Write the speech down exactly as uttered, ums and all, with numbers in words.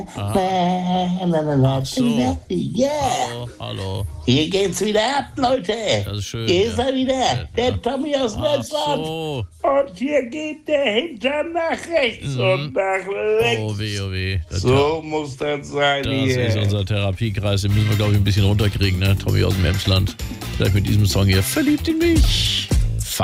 Ach so. Ja. Hallo, hallo. Hier geht's wieder ab, Leute. Das ist schön. Hier ist ja. er wieder, Ja. der Tommy aus Ach Neusland. so. Und hier geht der Hintern nach rechts Mhm. und nach links. Oh weh, oh weh. Das, So muss das sein das hier. ist unser Therapiekreis. Den müssen wir, glaube ich, ein bisschen runterkriegen, ne? Tommy aus dem Emsland. Vielleicht mit diesem Song hier. Verliebt in mich.